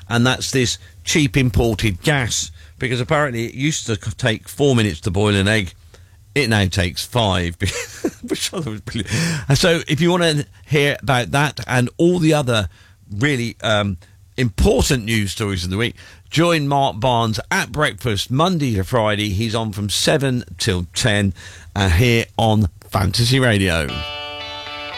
and that's this cheap imported gas, because apparently it used to take 4 minutes to boil an egg. It now takes 5, which I thought was brilliant. And so if you want to hear about that and all the other really important news stories of the week, join Mark Barnes at breakfast Monday to Friday. He's on from 7 till 10 here on Fantasy Radio.